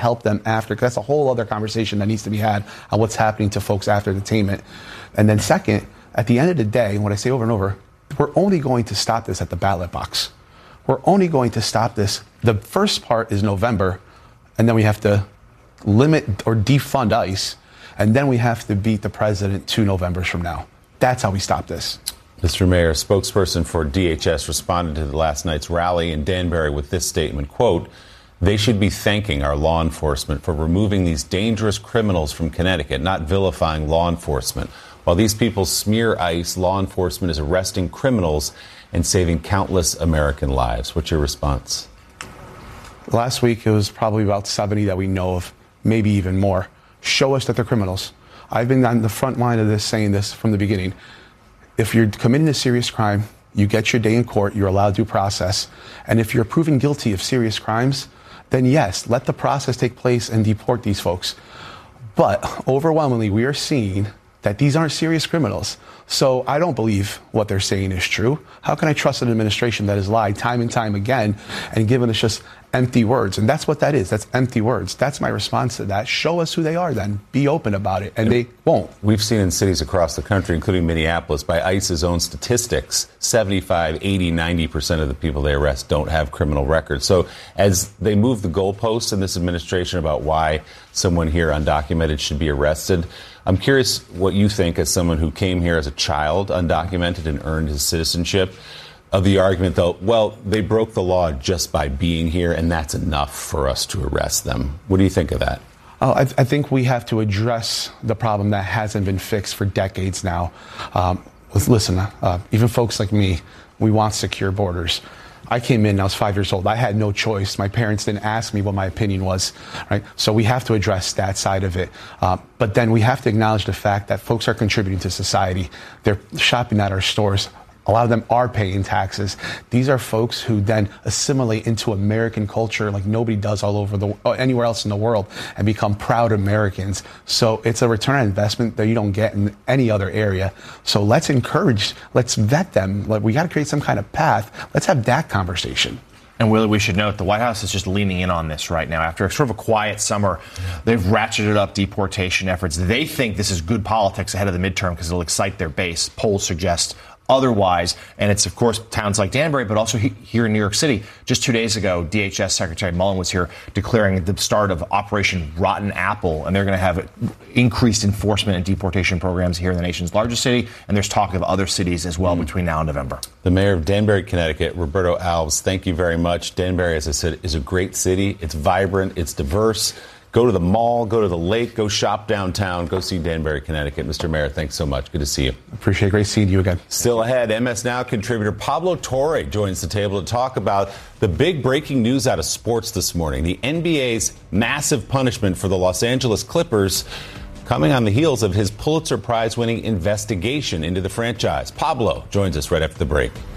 help them after? Because that's a whole other conversation that needs to be had on what's happening to folks after detainment. And then second, at the end of the day, and what I say over and over, we're only going to stop this at the ballot box. We're only going to stop this. The first part is November, and then we have to limit or defund ICE, and then we have to beat the president 2 Novembers from now. That's how we stop this. Mr. Mayor, spokesperson for DHS responded to the last night's rally in Danbury with this statement, quote, "They should be thanking our law enforcement for removing these dangerous criminals from Connecticut, not vilifying law enforcement. While these people smear ICE, law enforcement is arresting criminals and saving countless American lives." What's your response? Last week, it was probably about 70 that we know of, maybe even more. Show us that they're criminals. I've been on the front line of this, saying this from the beginning. If you're committing a serious crime, you get your day in court, you're allowed due process. And if you're proven guilty of serious crimes, then yes, let the process take place and deport these folks. But overwhelmingly, we are seeing that these aren't serious criminals. So I don't believe what they're saying is true. How can I trust an administration that has lied time and time again and given us just empty words? And that's what that is. That's empty words. That's my response to that. Show us who they are then. Be open about it. And they won't. We've seen in cities across the country, including Minneapolis, by ICE's own statistics, 75, 80, 90% of the people they arrest don't have criminal records. So as they move the goalposts in this administration about why someone here undocumented should be arrested, I'm curious what you think, as someone who came here as a child undocumented and earned his citizenship, of the argument, though, well, they broke the law just by being here, and that's enough for us to arrest them. What do you think of that? I think we have to address the problem that hasn't been fixed for decades now. Listen, even folks like me, we want secure borders. I came in, I was 5 years old. I had no choice. My parents didn't ask me what my opinion was, right? So we have to address that side of it. But then we have to acknowledge the fact that folks are contributing to society. They're shopping at our stores. A lot of them are paying taxes. These are folks who then assimilate into American culture like nobody does anywhere else in the world, and become proud Americans. So it's a return on investment that you don't get in any other area. So let's vet them. We got to create some kind of path. Let's have that conversation. And Willie, we should note the White House is just leaning in on this right now. After sort of a quiet summer, they've ratcheted up deportation efforts. They think this is good politics ahead of the midterm because it'll excite their base. Polls suggest otherwise. And it's, of course, towns like Danbury, but also here in New York City. Just 2 days ago, DHS Secretary Mullen was here declaring the start of Operation Rotten Apple. And they're going to have increased enforcement and deportation programs here in the nation's largest city. And there's talk of other cities as well between now and November. The mayor of Danbury, Connecticut, Roberto Alves, thank you very much. Danbury, as I said, is a great city. It's vibrant. It's diverse. Go to the mall, go to the lake, go shop downtown, go see Danbury, Connecticut. Mr. Mayor, thanks so much. Good to see you. Appreciate it. Great seeing you again. Still ahead, MS Now contributor Pablo Torre joins the table to talk about the big breaking news out of sports this morning. The NBA's massive punishment for the Los Angeles Clippers, coming on the heels of his Pulitzer Prize-winning investigation into the franchise. Pablo joins us right after the break.